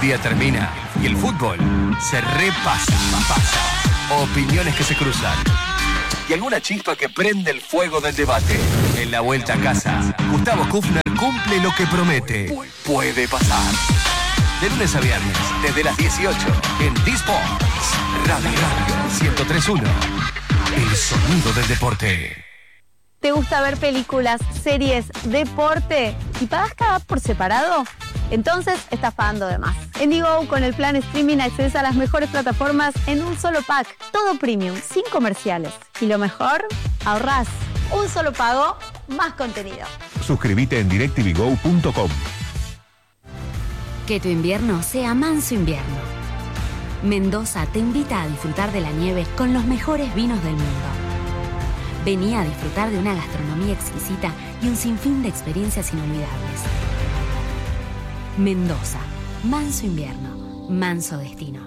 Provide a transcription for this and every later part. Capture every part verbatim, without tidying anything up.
día termina y el fútbol se repasa. Pasa. Opiniones que se cruzan. Y alguna chispa que prende el fuego del debate. En la vuelta a casa, Gustavo Kufner cumple lo que promete. Puede pasar. De lunes a viernes, desde las dieciocho, en D-Sports Radio ciento tres punto uno. El sonido del deporte. ¿Te gusta ver películas, series, deporte y pagas cada app por separado? Entonces estás pagando de más. En Digo, con el plan streaming accedes a las mejores plataformas en un solo pack. Todo premium, sin comerciales. Y lo mejor, ahorrás. Un solo pago, más contenido. Suscríbete en directv go punto com. Que tu invierno sea manso invierno. Mendoza te invita a disfrutar de la nieve con los mejores vinos del mundo. Vení a disfrutar de una gastronomía exquisita y un sinfín de experiencias inolvidables. Mendoza, manso invierno, manso destino.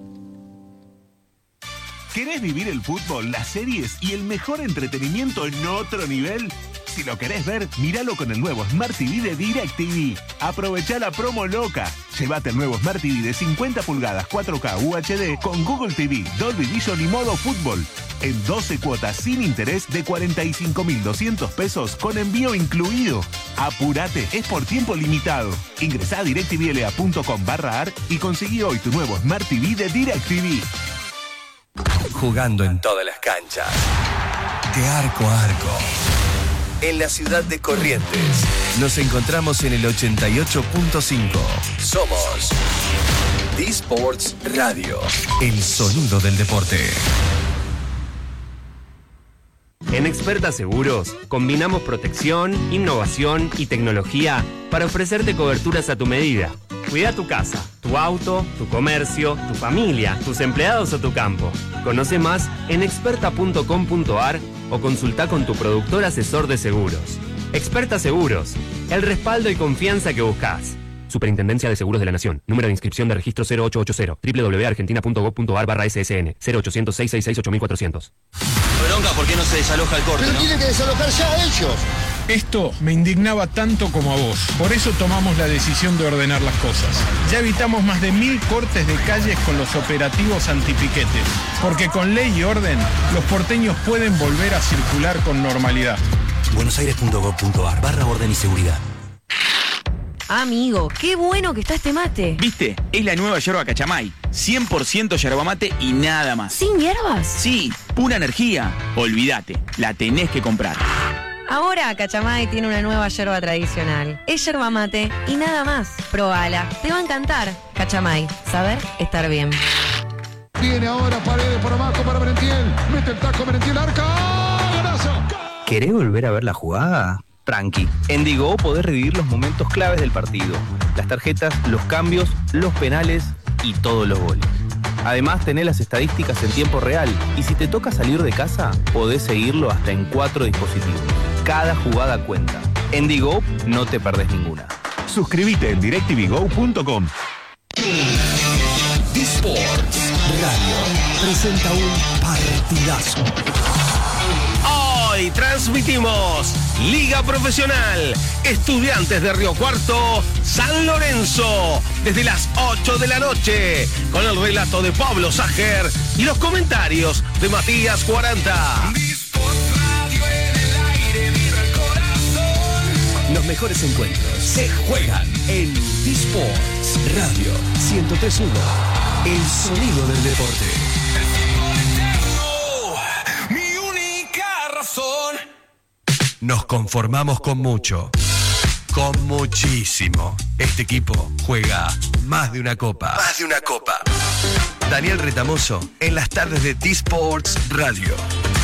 ¿Querés vivir el fútbol, las series y el mejor entretenimiento en otro nivel? Si lo querés ver, míralo con el nuevo Smart T V de DirecTV. Aprovechá la promo loca. Llévate el nuevo Smart T V de cincuenta pulgadas cuatro K U H D con Google T V, Dolby Vision y modo fútbol. En doce cuotas sin interés de cuarenta y cinco mil doscientos pesos con envío incluido. Apurate, es por tiempo limitado. Ingresá a directvla punto com barra ar y conseguí hoy tu nuevo Smart T V de DirecTV. Jugando en todas las canchas. De arco a arco. En la ciudad de Corrientes. Nos encontramos en el ochenta y ocho punto cinco. Somos D-Sports Radio. El sonido del deporte. En Experta Seguros, combinamos protección, innovación y tecnología para ofrecerte coberturas a tu medida. Cuida tu casa, tu auto, tu comercio, tu familia, tus empleados o tu campo. Conoce más en experta punto com punto ar o consulta con tu productor asesor de seguros. Experta Seguros, el respaldo y confianza que buscas. Superintendencia de Seguros de la Nación. Número de inscripción de registro cero ocho ocho cero. doble u doble u doble u punto argentina punto gob punto ar barra ese ese ene. cero ochocientos seis sesenta y seis ocho mil cuatrocientos. Bronca, ¿por qué no se desaloja el corte? Pero ¿no? tiene que desalojar ya ellos. Esto me indignaba tanto como a vos. Por eso tomamos la decisión de ordenar las cosas. Ya evitamos más de mil cortes de calles con los operativos antipiquetes. Porque con ley y orden, los porteños pueden volver a circular con normalidad. buenosaires punto gob punto ar barra orden y seguridad. Amigo, qué bueno que está este mate. ¿Viste? Es la nueva yerba Cachamay. cien por ciento yerba mate y nada más. ¿Sin hierbas? Sí, pura energía. Olvídate, la tenés que comprar. Ahora Cachamay tiene una nueva yerba tradicional. Es yerba mate y nada más. Probala, te va a encantar. Cachamay, saber estar bien. Viene ahora Paredes por abajo para Merentiel. Mete el taco Merentiel, arca. ¡Golazo! ¿Querés volver a ver la jugada? Tranqui, en Digo podés revivir los momentos claves del partido, las tarjetas, los cambios, los penales y todos los goles. Además tenés las estadísticas en tiempo real y si te toca salir de casa, podés seguirlo hasta en cuatro dispositivos. Cada jugada cuenta. En Digo no te perdés ninguna. Suscríbete en directv go punto com. D-Sports Radio presenta un partidazo. Hoy transmitimos Liga Profesional, Estudiantes de Río Cuarto, San Lorenzo, desde las ocho de la noche, con el relato de Pablo Sager y los comentarios de Matías cuarenta. Los mejores encuentros se juegan en D-Sports Radio ciento tres punto uno. El sonido del deporte. Nos conformamos con mucho, con muchísimo. Este equipo juega más de una copa. Más de una copa. Daniel Retamoso en las tardes de D-Sports Radio.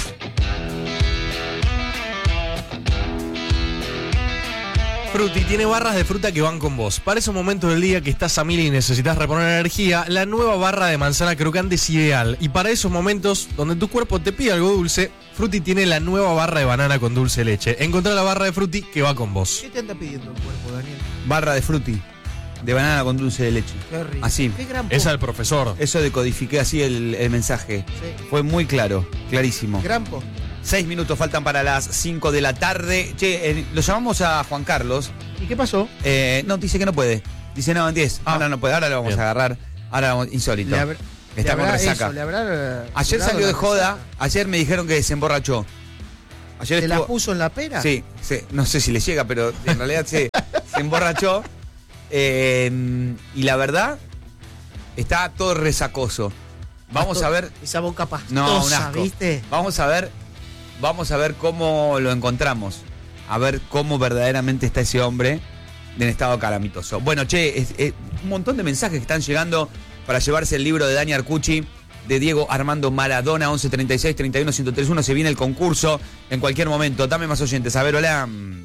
Frutti tiene barras de fruta que van con vos. Para esos momentos del día que estás a mil y necesitas reponer energía, la nueva barra de manzana crocante es ideal. Y para esos momentos donde tu cuerpo te pide algo dulce, Frutti tiene la nueva barra de banana con dulce leche. Encontrá la barra de Frutti que va con vos. ¿Qué te anda pidiendo el cuerpo, Daniel? Barra de Frutti, de banana con dulce de leche. Qué rico. Así. Qué gran Esa del profesor. Eso decodifiqué así el, el mensaje. Sí. Fue muy claro, clarísimo. Gran post. Seis minutos faltan para las cinco de la tarde. Che, eh, lo llamamos a Juan Carlos. ¿Y qué pasó? Eh, no, dice que no puede. Dice, no, en diez. Ahora no puede, ahora lo vamos Bien. a agarrar. Ahora vamos, insólito. Le habrá- Está le con habrá resaca. eso, le habrá, Ayer curado salió de la joda. resaca. Ayer me dijeron que se emborrachó. Ayer ¿Se la estuvo- puso en la pera? Sí, sí, no sé si le llega, pero en realidad se, se emborrachó. Eh, y la verdad, está todo resacoso. Vamos a ver. Esa boca pastosa, No, un asco. ¿viste? Vamos a ver. Vamos a ver cómo lo encontramos. A ver cómo verdaderamente está ese hombre en estado calamitoso. Bueno, che, es, es un montón de mensajes que están llegando para llevarse el libro de Dani Arcucci, de Diego Armando Maradona, once treinta y seis treinta y uno ciento treinta y uno. Se viene el concurso en cualquier momento. Dame más oyentes. A ver, hola.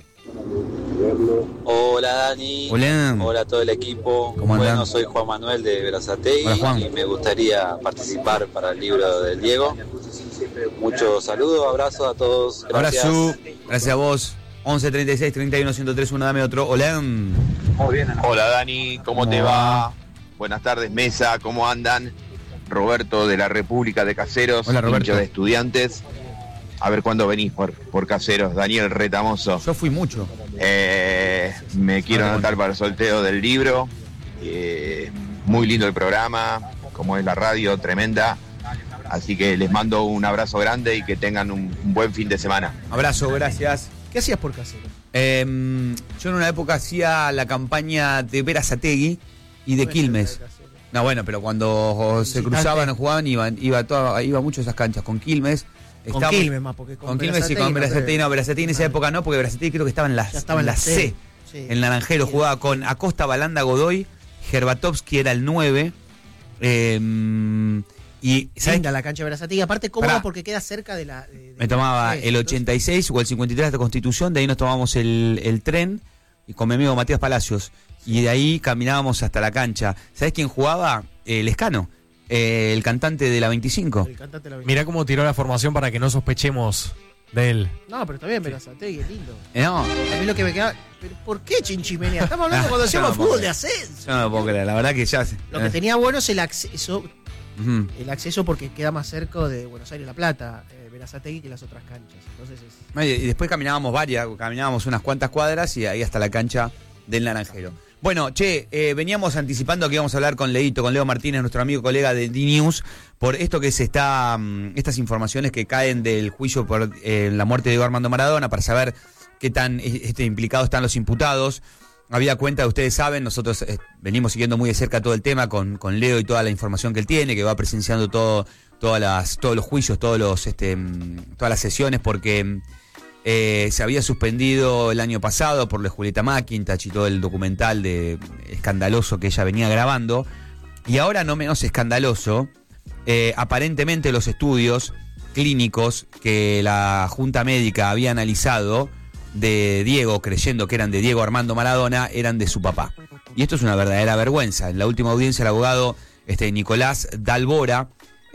Hola Dani, Hola. hola a todo el equipo. ¿Cómo andan? Bueno, soy Juan Manuel de Berazategui Hola, Juan. y me gustaría participar para el libro del Diego. Muchos saludos, abrazos a todos. Gracias. Abrazo. Gracias a vos. once treinta y seis treinta y uno ciento treinta y uno. Dame otro. Hola. Muy bien. Hola Dani, ¿cómo, ¿Cómo te va? va? Buenas tardes, mesa, ¿cómo andan? Roberto de la República de Caseros, Hola, Roberto. hincha de Estudiantes. A ver cuándo venís por, por Caseros, Daniel Retamoso. Yo fui mucho. Eh, me quiero Ah, anotar para el sorteo del libro. Eh, muy lindo el programa, como es la radio, tremenda. Así que les mando un abrazo grande y que tengan un, un buen fin de semana. Abrazo, gracias. ¿Qué hacías por casero? Eh, yo en una época hacía la campaña de Berazategui y de Quilmes. No, bueno, pero cuando se cruzaban o jugaban, iban, iba, toda, iba mucho a esas canchas. Con Quilmes. Con estaba- Quilmes más, porque con Con Quilmes y con Berazategui no Berazategui. creo. No, Berazategui en esa época no, porque Berazategui creo que estaba en la, Ya estaba en la C. Sí. En Naranjero jugaba con Acosta, Balanda, Godoy, Gerbatovsky era el nueve. Eh, y ¿sabes? Linda la cancha de Berazategui. Aparte, cómoda Pará. porque queda cerca de la... de- de Me tomaba la C, el entonces- ochenta y seis o el cincuenta y tres de Constitución, de ahí nos tomamos el, el tren y con mi amigo Matías Palacios. Y de ahí caminábamos hasta la cancha. ¿Sabés quién jugaba? El Escano, eh, el cantante de la veinticinco. El cantante de la Mirá cómo tiró la formación para que no sospechemos de él. No, pero está bien, Berazategui, es lindo. Eh, no, A mí lo que me queda... ¿Pero por qué Chinchimenea? Estamos hablando Ah, cuando yo hacíamos no puedo fútbol de creer. ascenso. yo no lo puedo creer, la verdad que ya... Lo que eh, tenía bueno es el acceso, ujú. el acceso porque queda más cerca de Buenos Aires La Plata, eh, Berazategui, que las otras canchas. Entonces es... No, Y y después caminábamos varias, caminábamos unas cuantas cuadras y ahí hasta la cancha del Naranjero. Bueno, che, eh, veníamos anticipando que íbamos a hablar con Leito, con Leo Martínez, nuestro amigo colega de D-News, por esto que se está, mm, estas informaciones que caen del juicio por eh, la muerte de Diego Armando Maradona, para saber qué tan eh, este, implicados están los imputados. Había cuenta, ustedes saben, nosotros eh, venimos siguiendo muy de cerca todo el tema con, con Leo y toda la información que él tiene, que va presenciando todo, todas las, todos los juicios, todos los, este, mm, todas las sesiones, porque... mm, Eh, se había suspendido el año pasado por la Julieta McIntosh y todo el documental de escandaloso que ella venía grabando. Y ahora, no menos escandaloso, eh, aparentemente los estudios clínicos que la Junta Médica había analizado de Diego, creyendo que eran de Diego Armando Maradona, eran de su papá. Y esto es una verdadera vergüenza. En la última audiencia, el abogado este, Nicolás Dalbora,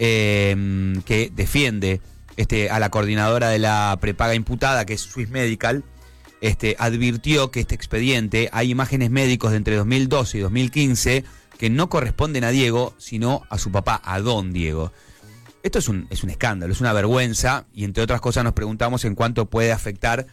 eh, que defiende Este, a la coordinadora de la prepaga imputada, que es Swiss Medical, este, advirtió que este expediente, hay imágenes médicos de entre dos mil doce y dos mil quince que no corresponden a Diego, sino a su papá, a don Diego. Esto es un, es un escándalo, es una vergüenza, y entre otras cosas nos preguntamos en cuánto puede afectar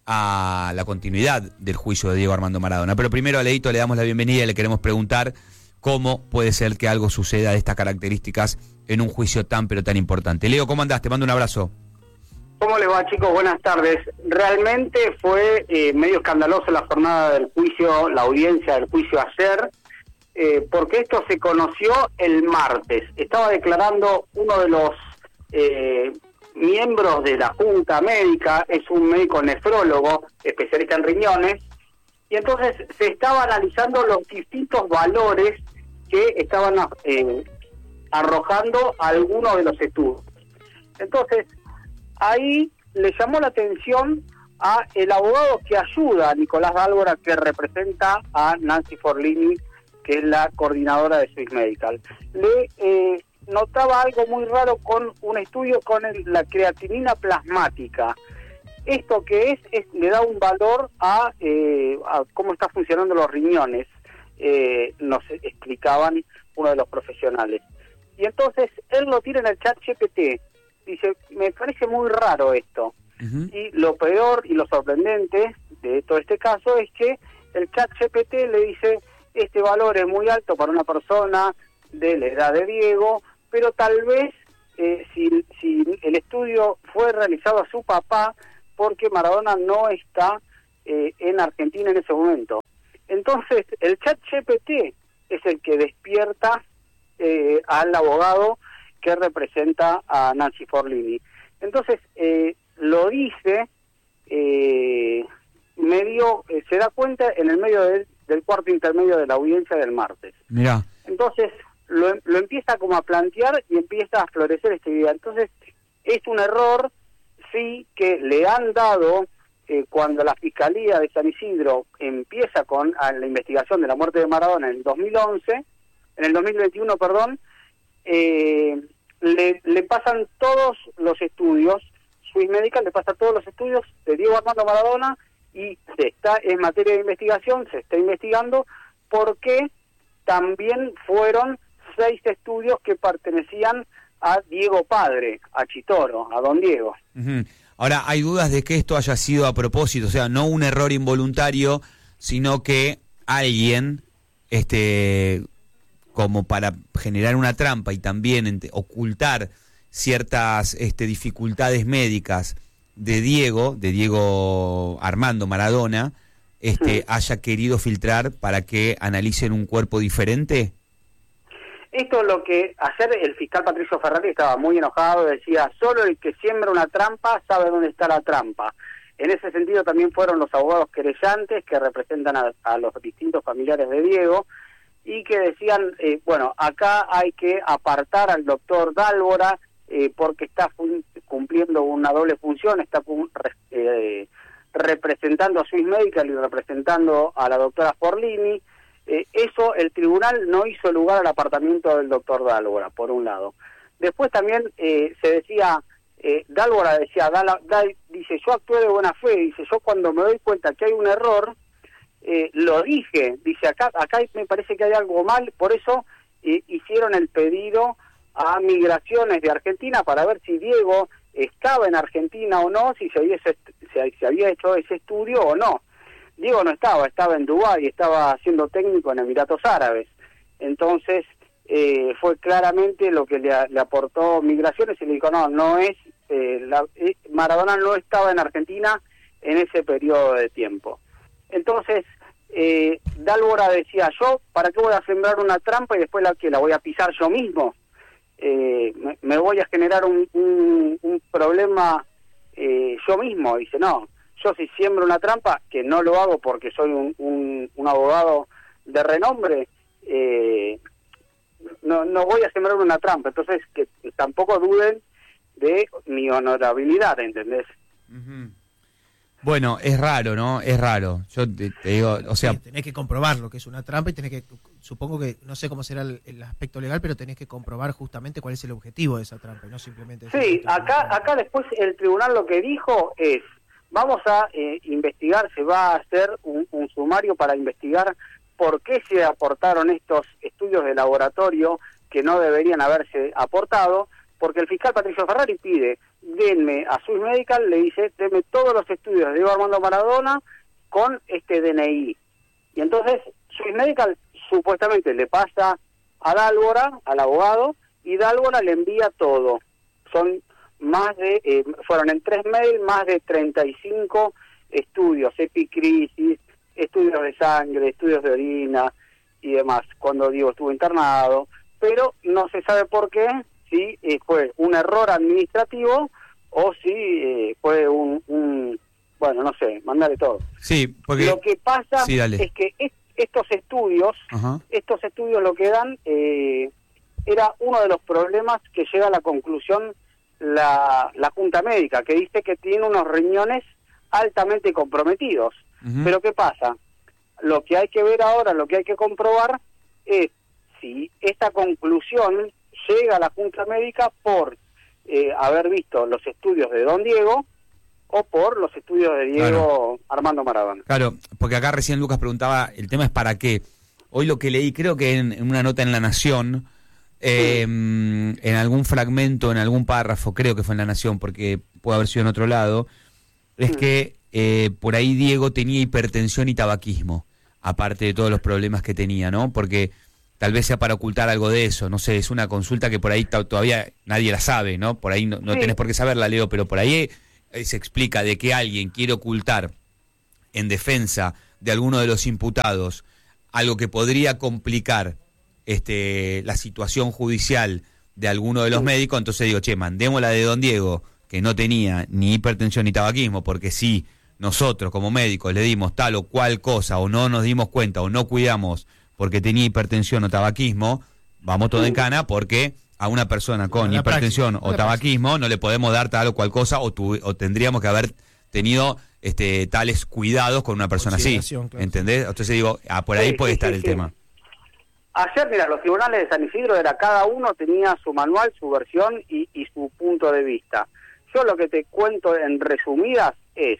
a la continuidad del juicio de Diego Armando Maradona. Pero primero a Leito le damos la bienvenida y le queremos preguntar cómo puede ser que algo suceda de estas características en un juicio tan pero tan importante. Leo, ¿cómo andás? Te mando un abrazo. ¿Cómo les va, chicos? Buenas tardes. Realmente fue eh, medio escandaloso la jornada del juicio, la audiencia del juicio ayer, eh, porque esto se conoció el martes. Estaba declarando uno de los eh, miembros de la Junta Médica, es un médico nefrólogo, especialista en riñones, y entonces se estaba analizando los distintos valores que estaban eh, arrojando algunos de los estudios. Entonces, ahí le llamó la atención a el abogado que ayuda a Nicolás Dálvora, que representa a Nancy Forlini, que es la coordinadora de Swiss Medical. Le eh, notaba algo muy raro con un estudio con el, la creatinina plasmática. Esto que es, es le da un valor a, eh, a cómo están funcionando los riñones, eh, nos explicaban uno de los profesionales. Y entonces él lo tira en el chat G P T. Dice, me parece muy raro esto. Uh-huh. Y lo peor y lo sorprendente de todo este caso es que el chat G P T le dice, este valor es muy alto para una persona de la edad de Diego, pero tal vez eh, si, si el estudio fue realizado a su papá, porque Maradona no está eh, en Argentina en ese momento. Entonces, el chat G P T es el que despierta eh, al abogado que representa a Nancy Forlini. Entonces, eh, lo dice, eh, medio, eh, se da cuenta en el medio del, del cuarto intermedio de la audiencia del martes. Mirá. Entonces, lo, lo empieza como a plantear y empieza a florecer esta idea. Entonces, es un error, sí, que le han dado eh, cuando la Fiscalía de San Isidro empieza con a, la investigación de la muerte de Maradona en el dos mil once, en el dos mil veintiuno, perdón, eh, le, le pasan todos los estudios, Swiss Medical le pasa todos los estudios de Diego Armando Maradona y se está en materia de investigación, se está investigando porque también fueron seis estudios que pertenecían a Diego padre, a Chitoro, a don Diego. Uh-huh. Ahora, hay dudas de que esto haya sido a propósito, o sea, no un error involuntario, sino que alguien, este, como para generar una trampa y también ent- ocultar ciertas este, dificultades médicas de Diego, de Diego Armando Maradona, este, sí. haya querido filtrar para que analicen un cuerpo diferente. Esto es lo que ayer el fiscal Patricio Ferrari estaba muy enojado, decía, solo el que siembra una trampa sabe dónde está la trampa. En ese sentido también fueron los abogados querellantes que representan a, a los distintos familiares de Diego y que decían, eh, bueno, acá hay que apartar al doctor Dálvora eh, porque está fun- cumpliendo una doble función, está eh, representando a Swiss Medical y representando a la doctora Forlini. Eh, eso el tribunal no hizo lugar al apartamiento del doctor Dálvora, por un lado. Después también eh, se decía, eh, Dálvora decía, Dal, Dal, dice, yo actué de buena fe, dice, yo cuando me doy cuenta que hay un error, eh, lo dije, dice, acá acá me parece que hay algo mal, por eso eh, hicieron el pedido a Migraciones de Argentina para ver si Diego estaba en Argentina o no, si se había, se, se había hecho ese estudio o no. Diego no estaba, estaba en Dubái, estaba siendo técnico en Emiratos Árabes. Entonces, eh, fue claramente lo que le, le aportó Migraciones y le dijo, no, no es, eh, la, eh, Maradona no estaba en Argentina en ese periodo de tiempo. Entonces, eh, Dálvora decía, yo, ¿para qué voy a sembrar una trampa y después la que la voy a pisar yo mismo? Eh, me, me voy a generar un, un, un problema eh, yo mismo. Dice, no, yo si siembro una trampa, que no lo hago porque soy un, un, un abogado de renombre, eh, no, no voy a sembrar una trampa. Entonces, que tampoco duden de mi honorabilidad, ¿entendés? Uh-huh. Bueno, es raro, ¿no? Es raro. Yo te, te digo, o sea... Sí, tenés que comprobar lo que es una trampa y tenés que, supongo que, no sé cómo será el, el aspecto legal, pero tenés que comprobar justamente cuál es el objetivo de esa trampa y no simplemente... Sí, acá, acá después el tribunal lo que dijo es, vamos a eh, investigar, se va a hacer un, un sumario para investigar por qué se aportaron estos estudios de laboratorio que no deberían haberse aportado, porque el fiscal Patricio Ferrari pide, denme a Swiss Medical, le dice, denme todos los estudios de Diego Armando Maradona con este D N I. Y entonces Swiss Medical supuestamente le pasa a Dálvora, al abogado, y Dálvora le envía todo. Son más de, eh, fueron en tres mails más de treinta y cinco estudios, epicrisis, estudios de sangre, estudios de orina y demás, cuando Diego estuvo internado, pero no se sabe por qué, si eh, fue un error administrativo o si eh, fue un, un, bueno, no sé, mandarle todo. Sí, porque... Lo que pasa sí, es que est- estos estudios, Ajá. estos estudios lo que dan, eh, era uno de los problemas que llega a la conclusión la, la Junta Médica, que dice que tiene unos riñones altamente comprometidos. Uh-huh. Pero ¿qué pasa? Lo que hay que ver ahora, lo que hay que comprobar es si esta conclusión llega a la Junta Médica por eh, haber visto los estudios de don Diego o por los estudios de Diego claro. Armando Maradona. Claro, porque acá recién Lucas preguntaba, el tema es para qué. Hoy lo que leí, creo que en, en una nota en La Nación, eh, sí. en algún fragmento, en algún párrafo, creo que fue en La Nación, porque puede haber sido en otro lado, es sí. que eh, por ahí Diego tenía hipertensión y tabaquismo. aparte de todos los problemas que tenía, ¿no? Porque tal vez sea para ocultar algo de eso, no sé, es una consulta que por ahí t- todavía nadie la sabe, ¿no? Por ahí no, no Sí. tenés por qué saberla, Leo, pero por ahí eh, se explica de que alguien quiere ocultar en defensa de alguno de los imputados algo que podría complicar este, la situación judicial de alguno de los médicos, entonces digo, che, mandemos la de don Diego, que no tenía ni hipertensión ni tabaquismo, porque si nosotros como médicos le dimos tal o cual cosa, o no nos dimos cuenta, o no cuidamos porque tenía hipertensión o tabaquismo, vamos todo en cana, porque a una persona con La hipertensión praxis, o la tabaquismo no le podemos dar tal o cual cosa, o, tu, o tendríamos que haber tenido este, tales cuidados con una persona así, Consideración, claro. ¿entendés? Entonces digo, ah, por ahí Sí, puede sí, estar sí, el sí. tema. Ayer, mira, los tribunales de San Isidro era cada uno tenía su manual, su versión y, y su punto de vista. Yo lo que te cuento en resumidas es,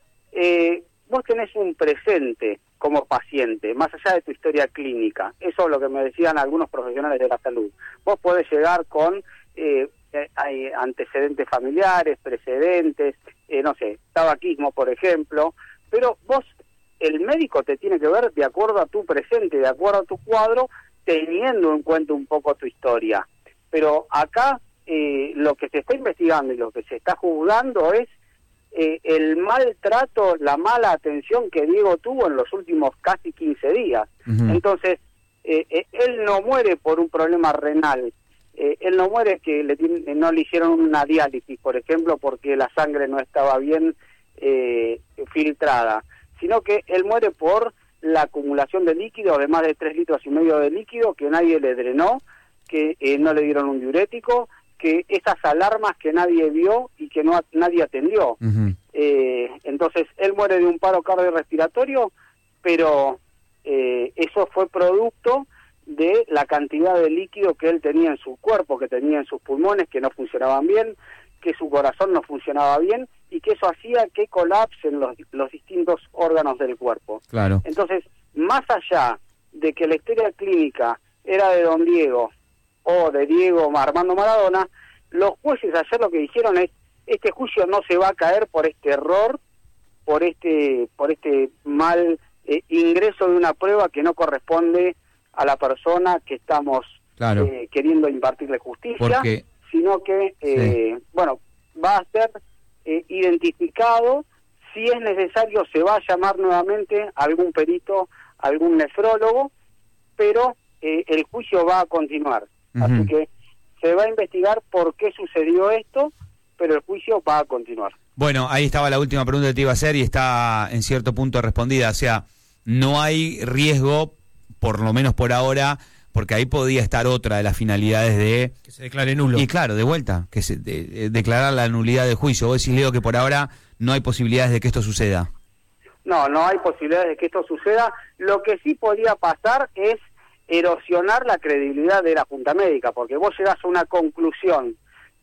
eh, vos tenés un presente como paciente, más allá de tu historia clínica. Eso es lo que me decían algunos profesionales de la salud. Vos podés llegar con eh, eh, hay antecedentes familiares, precedentes, eh, no sé, tabaquismo, por ejemplo, pero vos, el médico te tiene que ver de acuerdo a tu presente, de acuerdo a tu cuadro, teniendo en cuenta un poco tu historia. Pero acá eh, lo que se está investigando y lo que se está juzgando es eh, el maltrato, la mala atención que Diego tuvo en los últimos casi quince días. Ujú. Entonces, eh, eh, él no muere por un problema renal, eh, él no muere que le, tiene- no le hicieron una diálisis, por ejemplo, porque la sangre no estaba bien eh, filtrada, sino que él muere por la acumulación de líquido, de más de tres litros y medio de líquido, que nadie le drenó, que eh, no le dieron un diurético, que esas alarmas que nadie vio y que no a- nadie atendió. Ujú. Eh, entonces, él muere de un paro cardiorrespiratorio, pero eh, eso fue producto de la cantidad de líquido que él tenía en su cuerpo, que tenía en sus pulmones, que no funcionaban bien, que su corazón no funcionaba bien, y que eso hacía que colapsen los, los distintos órganos del cuerpo. Claro. Entonces, más allá de que la historia clínica era de don Diego o de Diego Armando Maradona, los jueces ayer lo que dijeron es, este juicio no se va a caer por este error, por este por este mal eh, ingreso de una prueba que no corresponde a la persona que estamos Claro. eh, queriendo impartirle justicia, Porque- sino que, eh, bueno, va a ser eh, identificado. Si es necesario, se va a llamar nuevamente a algún perito, algún nefrólogo, pero eh, el juicio va a continuar. Ujú. Así que se va a investigar por qué sucedió esto, pero el juicio va a continuar. Bueno, ahí estaba la última pregunta que te iba a hacer y está en cierto punto respondida. O sea, no hay riesgo, por lo menos por ahora, porque ahí podía estar otra de las finalidades de... Que se declare nulo. Y claro, de vuelta, que se de- de- declarar la nulidad del juicio. Vos decís, Leo, que por ahora no hay posibilidades de que esto suceda. No, no hay posibilidades de que esto suceda. Lo que sí podía pasar es erosionar la credibilidad de la Junta Médica, porque vos llegás a una conclusión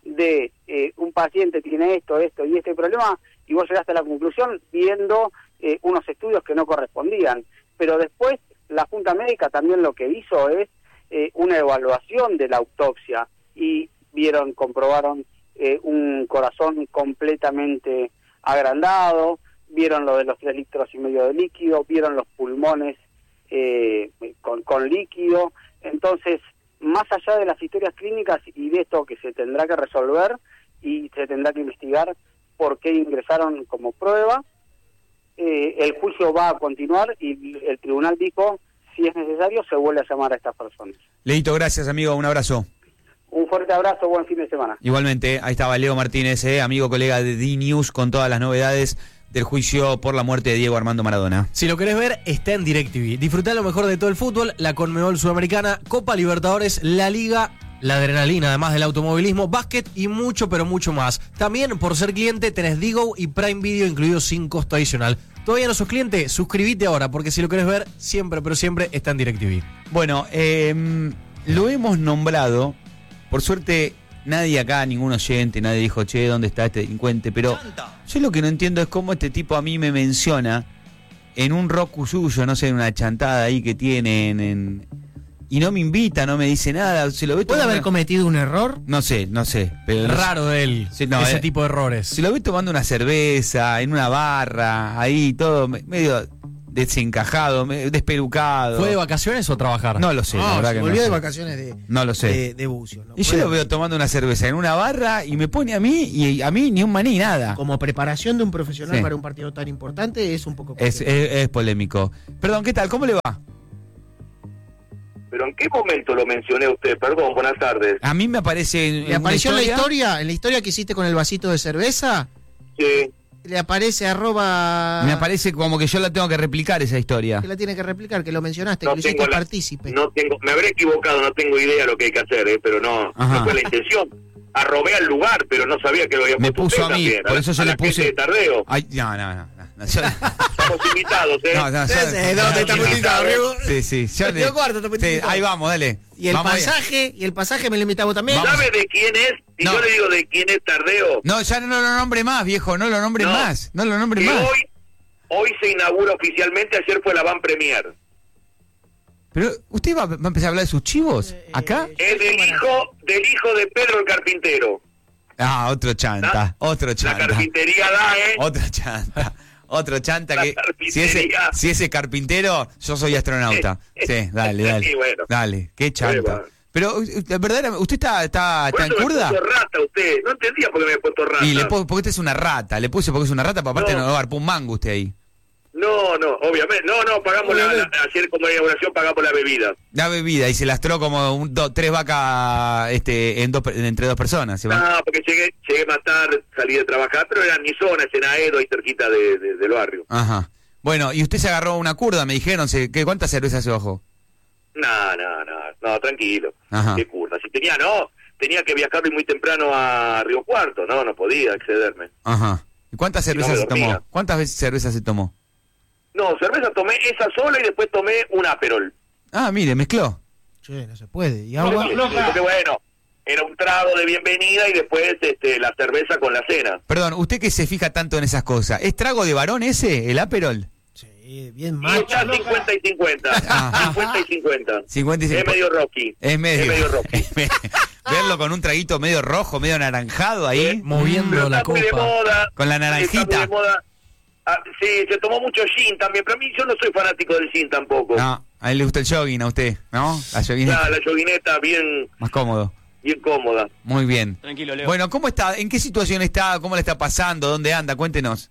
de eh, un paciente tiene esto, esto y este problema, y vos llegaste a la conclusión viendo eh, unos estudios que no correspondían. Pero después la Junta Médica también lo que hizo es eh, una evaluación de la autopsia y vieron, comprobaron eh, un corazón completamente agrandado, vieron lo de los tres litros y medio de líquido, vieron los pulmones eh, con, con líquido. Entonces, más allá de las historias clínicas y de esto que se tendrá que resolver y se tendrá que investigar por qué ingresaron como prueba, eh, el juicio va a continuar y el tribunal dijo, si es necesario, se vuelve a llamar a estas personas. Leito, gracias, amigo, un abrazo. Un fuerte abrazo, buen fin de semana. Igualmente, ahí estaba Leo Martínez, eh, amigo, colega de D-News, con todas las novedades del juicio por la muerte de Diego Armando Maradona. Si lo querés ver, está en DirecTV. Disfrutá lo mejor de todo el fútbol, la Conmebol Sudamericana, Copa Libertadores, la Liga, la adrenalina, además del automovilismo, básquet y mucho, pero mucho más. También, por ser cliente, tenés Digo y Prime Video incluidos sin costo adicional. ¿Todavía no sos cliente? Suscríbete ahora, porque si lo querés ver, siempre, pero siempre está en DirecTV. Bueno, eh, lo hemos nombrado, por suerte nadie acá, ningún oyente, nadie dijo, che, ¿dónde está este delincuente? Pero yo lo que no entiendo es cómo este tipo a mí me menciona en un Roku suyo, no sé, en una chantada ahí que tienen, en, y no me invita, no me dice nada. Se lo ve ¿Puede tomando haber una- cometido un error? No sé, no sé. Pero no sé. Raro de él, Sí, no, ese eh, tipo de errores. Se lo ve tomando una cerveza, en una barra, ahí todo, me- medio desencajado, me- despelucado. ¿Fue de vacaciones o trabajar? No lo sé, la No, verdad se que no volvió sé. de vacaciones de, No lo sé. de, de bucio. ¿no? Y yo Puede- lo veo tomando una cerveza en una barra y me pone a mí y a mí ni un maní, nada. Como preparación de un profesional Sí. para un partido tan importante es un poco... Es, es, es polémico. Perdón, ¿qué tal? ¿Cómo le va? ¿Pero en qué momento lo mencioné a usted? Perdón, buenas tardes. A mí me aparece en, ¿Le en una apareció en la historia? ¿En la historia que hiciste con el vasito de cerveza? Sí. Le aparece arroba... Me aparece como que yo la tengo que replicar esa historia. Que la tiene que replicar, que lo mencionaste, No que lo hiciste tengo la- partícipe. No tengo, me habré equivocado, no tengo idea lo que hay que hacer, ¿eh? Pero no, Ajá. no fue la intención. Arrobé al lugar, pero no sabía que lo había Me puesto puso usted a mí, también, por la- eso yo a le la gente puse. de Tardeo. Ay, no, no, no. no, no, yo- Estamos invitados, ¿eh? No, no, yo- Ese, ¿dónde está invitado, Riego? Sí, sí. yo le- Río Cuarto, está sí, invitado. ahí vamos, dale. Y el Vamos ahí. pasaje, y el pasaje me lo invitaba también. ¿Sabe de quién es? Si No. yo le digo de quién es Tardeo, No, ya no lo nombre más, viejo, no lo nombre No. más. No lo nombre que más. hoy, hoy se inaugura oficialmente, ayer fue la Van Premier. Pero, ¿usted va, va a empezar a hablar de sus chivos? ¿Acá? Es del hijo, del hijo de Pedro el Carpintero. Ah, otro chanta, otro La chanta. carpintería da, ¿eh? Otro chanta. Otro chanta La que si ese, carpintería. si ese carpintero, yo soy astronauta. Sí, dale, dale. Sí, bueno. Dale, qué chanta. Bueno. Pero, uh, verdaderamente, ¿usted está, está, Por está en eso me curda? puso rata usted. No entendía por qué me había puesto rata. Y le puse, porque usted es una rata. Le puse porque es una rata, pero aparte no, No. va a dar un mango usted ahí. No, no, obviamente. No, no, pagamos la, la- ayer como inauguración pagamos la bebida. La bebida y se lastró como un, do- tres vacas este, en dos, per- entre dos personas. ¿se va? No, porque llegué, llegué más tarde, salí de trabajar, pero era en mi zona, es en Aedo, ahí cerquita de, de- del barrio. Ajá. Bueno, y usted se agarró una curda, me dijeron. se- ¿qué, ¿Cuántas cervezas se bajó? No, no, no, no, tranquilo. Ajá. Qué curva. Si tenía, no, tenía que viajar muy temprano a Río Cuarto, no, no podía excederme. Ajá. ¿Y cuántas Y no cervezas me se tomó? dormía. ¿Cuántas veces cervezas se tomó? No, cerveza tomé esa sola y después tomé un Aperol. Ah, mire, mezcló. Che, no se puede. ¿Y No, agua? porque bueno, era un trago de bienvenida y después este, la cerveza con la cena. Perdón, usted que se fija tanto en esas cosas, ¿es trago de varón ese, el Aperol? Sí, bien Y macho. está cincuenta y cincuenta. cincuenta y cincuenta. cincuenta y Es cinco. medio Rocky. Es medio. Es medio Rocky. Verlo con un traguito medio rojo, medio anaranjado ahí. Moviendo Pero la está muy de copa. moda. Con la Está muy naranjita. de moda. Ah, sí, se tomó mucho gin también, pero a mí yo no soy fanático del gin tampoco. No, a él le gusta el jogging a usted, ¿no? La joguineta. La, la yoguineta bien, Más cómodo. bien cómoda. Muy bien. Tranquilo, Leo. Bueno, ¿cómo está? ¿En qué situación está? ¿Cómo le está pasando? ¿Dónde anda? Cuéntenos.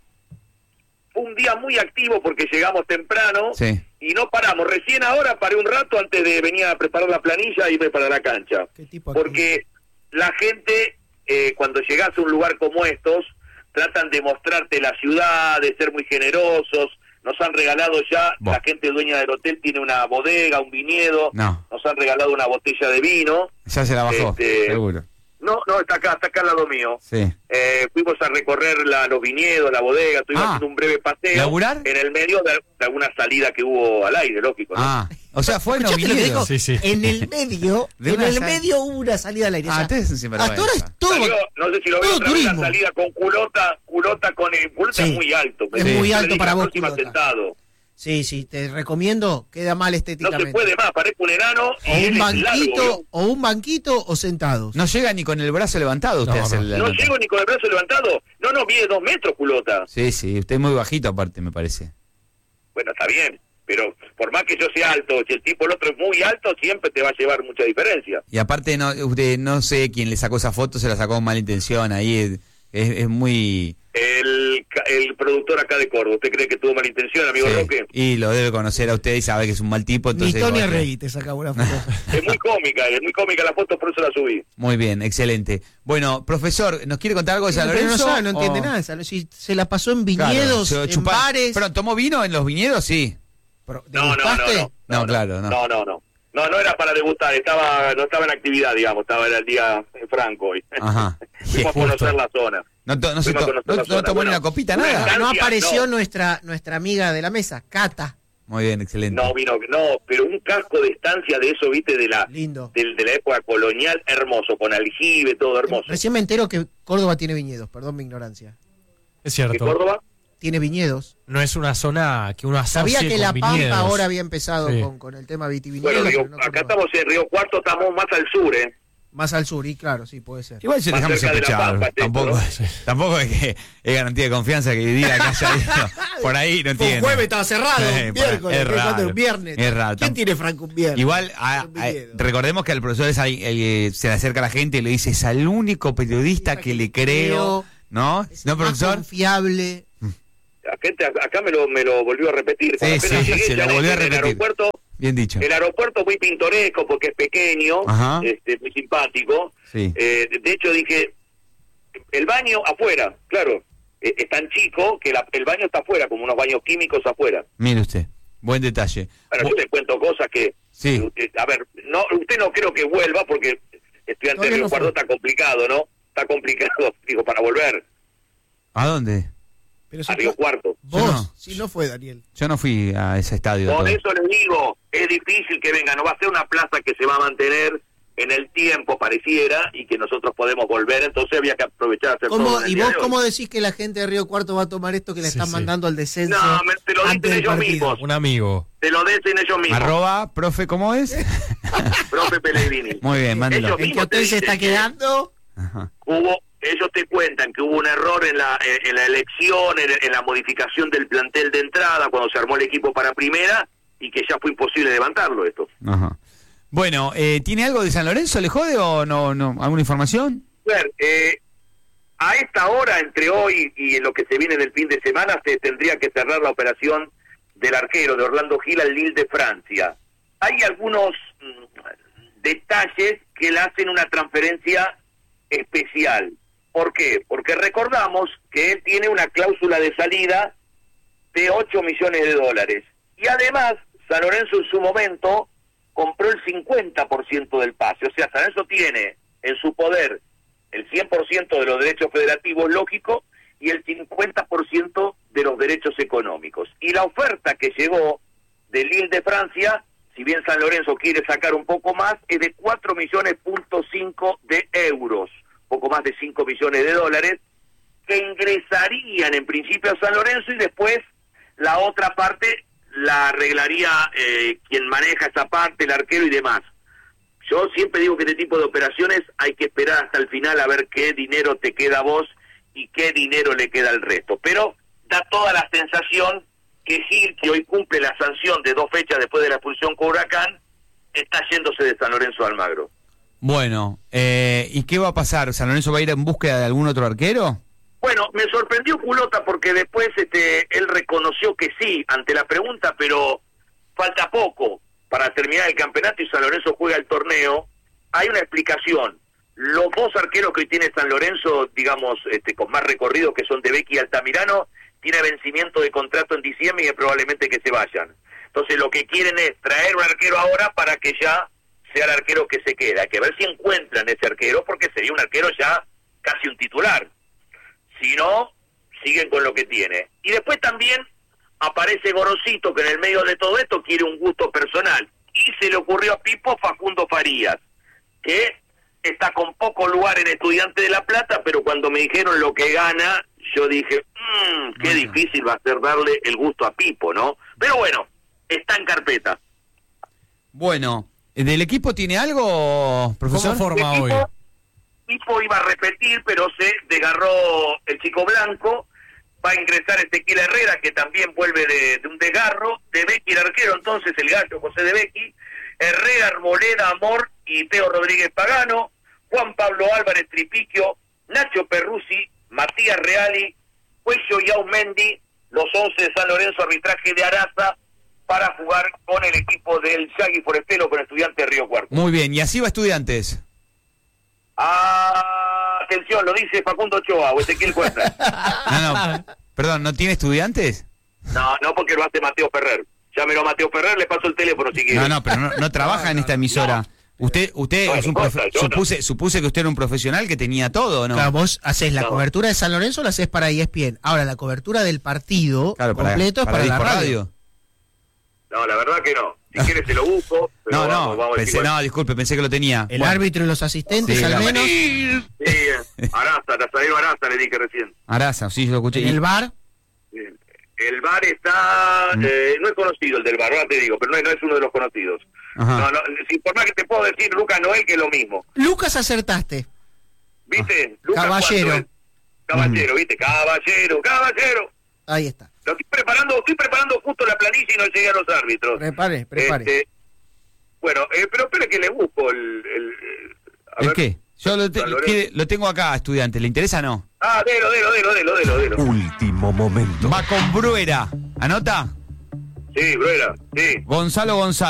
Fue un día muy activo porque llegamos temprano Sí. y no paramos. Recién ahora paré un rato antes de venir a preparar la planilla y irme para la cancha. ¿Qué tipo de Porque la gente, eh, cuando llegás a un lugar como estos, tratan de mostrarte la ciudad, de ser muy generosos. Nos han regalado ya, Buah. la gente dueña del hotel tiene una bodega, un viñedo. No, Nos han regalado una botella de vino. ya se la bajó, Este, seguro. No, no, está acá, está acá al lado mío. Sí. Eh, fuimos a recorrer la, los viñedos, la bodega, estuvimos Ah. haciendo un breve paseo. ¿Laburar? En el medio de, de alguna salida que hubo al aire, lógico. ¿no? Ah, o sea, fue en los ¿Escuchaste lo que viñedos. dijo? Sí, sí. En el medio, De en una el sal- medio hubo una salida al aire. O Ah, sea, ustedes son sinvergüenza. hasta ahora es todo. Salió, no sé si lo todo veo otra vez, la turismo. salida con culota, culota con el culota Sí. es muy alto. Es Yo muy le alto dije, para la vos, próxima culota. sentado. Sí, sí, te recomiendo, queda mal No estéticamente. se puede más, parezco un enano y O él un es banquito, largo, o un banquito o sentados. No llega ni con el brazo levantado usted No, a hacer no. la ¿no? No nota. llego ni con el brazo levantado. No, no, mide dos metros, culota. Sí, sí, usted es muy bajito aparte, me parece. Bueno, está bien, pero por más que yo sea alto, si el tipo el otro es muy alto, siempre te va a llevar mucha diferencia. Y aparte, no, usted no sé quién le sacó esa foto, se la sacó con mala intención, ahí es, es, es muy... El, ca- el productor acá de Córdoba, ¿usted cree que tuvo mala intención, amigo Sí, Roque? y lo debe conocer a usted y sabe que es un mal tipo, Ni entonces... Tony bueno, Rey te saca una foto. Es muy cómica, es muy cómica la foto, por eso la subí. Muy bien, excelente. Bueno, profesor, ¿nos quiere contar algo de San Pero no Lorenzo? sabe, no entiende o- nada. de San- Si se la pasó en Claro, viñedos, se lo en chupa- bares. Pero, ¿tomó vino en los viñedos? Sí. Pro- No, no, no, ¿Degustaste? no. No, claro, no. No, no, no. No, no era para degustar, estaba, no estaba en actividad, digamos, estaba en el día franco hoy. Ajá. Fuimos a conocer la zona. No, to- no, se Fuimos a to- conocer no- la no zona. tomó ni Bueno, una copita, una nada. Ah, no Estancia, apareció no. nuestra nuestra amiga de la mesa, Cata. Muy bien, excelente. No, vino, no, pero un casco de estancia de eso, viste, de la Lindo. del- de la época colonial, hermoso, con aljibe, todo hermoso. Recién me entero que Córdoba tiene viñedos, perdón mi ignorancia. Es ¿De cierto. Córdoba? Tiene viñedos. No es una zona que uno asocie Sabía que con La Pampa viñedos. ahora había empezado Sí. con, con el tema vitivinícola. Bueno, Río- pero no acá Córdoba. estamos en Río Cuarto, estamos más al sur, ¿eh? Más al sur, y claro, sí, puede ser. Igual se dejamos sospechar. Tampoco, tampoco es que es garantía de confianza que diga que haya ido por ahí, no entiendo. Un jueves estaba cerrado, Sí, un miércoles, es raro, un viernes. es raro. ¿Quién tiene Franco un viernes? Igual, a- a- recordemos que al profesor es ahí, el- se le acerca a la gente y le dice, es al único periodista que le creo, ¿no? ¿No, profesor? Confiable. La gente acá me lo, me lo volvió a repetir. Sí, Cuando apenas sí, llegué, se ya lo le volvió a dije, el repetir. aeropuerto, Bien dicho. el aeropuerto muy pintoresco porque es pequeño, Ajá. este, muy simpático. Sí. Eh, de hecho dije, el baño afuera, claro, eh, es tan chico que la- el baño está afuera, como unos baños químicos afuera. Mire usted, buen detalle. Bueno, yo te cuento cosas que, Sí. eh, a ver, no, usted no creo que vuelva porque estudiante Todavía de Río no Cuarto fue. está complicado, ¿no? Está complicado, digo, para volver ¿A dónde? Pero a Río Cuarto. Vos, Yo no. si no fue Daniel. Yo no fui a ese estadio. Por todo. eso les digo, es difícil que venga, no va a ser una plaza que se va a mantener en el tiempo, pareciera, y que nosotros podemos volver, entonces había que aprovechar a hacer ¿Cómo, todo en el ¿Y día vos de hoy. cómo decís que la gente de Río Cuarto va a tomar esto que le Sí, están sí. mandando al descenso? No, me- te lo antes dicen del ellos partido? mismos, Un amigo. te lo dicen ellos mismos, Arroba, profe, ¿cómo es? profe Pellegrini. Muy bien, mándelo. Ellos ¿En qué mismos te hotel se dicen está que quedando? Ajá. hubo, ellos te cuentan que hubo un error en la, en, en la elección, en, en la modificación del plantel de entrada, cuando se armó el equipo para primera, y que ya fue imposible levantarlo esto. Ajá. Bueno, eh, ¿tiene algo de San Lorenzo? ¿Le jode o no? no ¿Alguna información? A ver, eh, a esta hora, entre hoy y en lo que se viene del fin de semana, se tendría que cerrar la operación del arquero de Orlando Gil al Lille de Francia. Hay algunos mm, detalles que le hacen una transferencia especial. ¿Por qué? Porque recordamos que él tiene una cláusula de salida de ocho millones de dólares. Y además, San Lorenzo en su momento compró el cincuenta por ciento del pase. O sea, San Lorenzo tiene en su poder el cien por ciento de los derechos federativos, lógico, y el cincuenta por ciento de los derechos económicos. Y la oferta que llegó del Lille de Francia, si bien San Lorenzo quiere sacar un poco más, es de cuatro millones punto cinco de euros, poco más de cinco millones de dólares, que ingresarían en principio a San Lorenzo y después la otra parte la arreglaría eh, quien maneja esa parte, el arquero y demás. Yo siempre digo que este tipo de operaciones hay que esperar hasta el final a ver qué dinero te queda a vos y qué dinero le queda al resto. Pero da toda la sensación que Gil, que hoy cumple la sanción de dos fechas después de la expulsión con Huracán, está yéndose de San Lorenzo a Almagro. Bueno, eh, ¿y qué va a pasar? ¿San Lorenzo va a ir en búsqueda de algún otro arquero? Bueno, me sorprendió Culota porque después este, él reconoció que sí ante la pregunta, pero falta poco para terminar el campeonato y San Lorenzo juega el torneo. Hay una explicación. Los dos arqueros que hoy tiene San Lorenzo, digamos, este, con más recorrido, que son de Becky y Altamirano, tiene vencimiento de contrato en diciembre y es probablemente que se vayan. Entonces lo que quieren es traer un arquero ahora para que ya sea el arquero que se queda. Hay que ver si encuentran ese arquero, porque sería un arquero ya casi un titular. Si no, siguen con lo que tiene. Y después también aparece Gorosito, que en el medio de todo esto quiere un gusto personal. Y se le ocurrió a Pipo Facundo Farías, que está con poco lugar en Estudiante de La Plata, pero cuando me dijeron lo que gana, yo dije, mmm, qué difícil va a ser darle el gusto a Pipo, ¿no? Pero bueno, está en carpeta. Bueno, ¿del equipo tiene algo, profesor? ¿Cómo forma El hoy? equipo- Pipo iba a repetir, pero se desgarró el chico blanco. Va a ingresar Ezequiel Herrera, que también vuelve de, de un desgarro. De Becky, el arquero, entonces, el gallo José de Becky. Herrera, Arboleda, Amor y Teo Rodríguez Pagano. Juan Pablo Álvarez Tripiquio, Nacho Perruzzi, Matías Reali, Cuello y Aumendi. Los once de San Lorenzo, arbitraje de Araza, para jugar con el equipo del Yagui Forestelo, con Estudiantes de Río Cuarto. Muy bien, y así va Estudiantes. Ah, atención, lo dice Facundo Ochoa o Ezequiel Cuesta. No, no, perdón, ¿no tiene Estudiantes? No, no, porque lo hace Mateo Ferrer. Llámelo a Mateo Ferrer, le paso el teléfono si quiere. No, no, pero no, no trabaja en esta emisora. Usted, usted No, es un no, profe- yo no. supuse, supuse que usted era un profesional que tenía todo, ¿no? Claro, vos haces la No. cobertura de San Lorenzo, la haces para E S P N. Ahora, la cobertura del partido Claro, para- completo para es para, Disco la radio. No, la verdad que no. Si quiere se lo busco. Pero No, vamos, no, vamos a pensé, decir, no, disculpe, pensé que lo tenía. El Bueno, árbitro y los asistentes, Sí, al la- menos. Sí, Araza, Nazareno Araza le dije recién. Araza, sí, yo lo escuché. En el Y- bar, Eh, El bar está... Mm. Eh, no es conocido el del bar, ahora te digo, pero no es, no es uno de los conocidos. Ajá. No, no, si por más que te puedo decir, Lucas Noel, que es lo mismo. Lucas, acertaste. ¿Viste? Lucas, Caballero. ¿cuánto es? Caballero, ¿viste? Caballero, caballero. Ahí está. Lo estoy preparando, estoy preparando justo la planilla y no llegué a los árbitros. Prepare, prepare. Este, bueno, eh, pero espere que le busco el... el, a ¿El ver. qué? Yo lo, te- San Lorenzo. quiere- lo tengo acá, estudiante. ¿Le interesa o no? Ah, delo, delo, delo, delo, delo, delo. Último momento. Va con Bruera. ¿Anota? Sí, Bruera, sí. Gonzalo González.